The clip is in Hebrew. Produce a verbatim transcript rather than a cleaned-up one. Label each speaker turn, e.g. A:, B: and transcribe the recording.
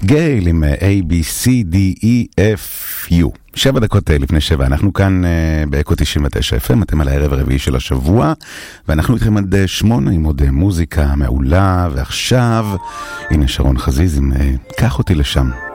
A: גייל עם A, B, C, D, E, F, U. שבע דקות לפני שבע, אנחנו כאן באקו תשעים ותשע אף אם, אתם על הערב הרביעי של השבוע, ואנחנו איתכם עד שמונה עם עוד מוזיקה מעולה, ועכשיו, הנה שרון חזיז עם קח אותי לשם.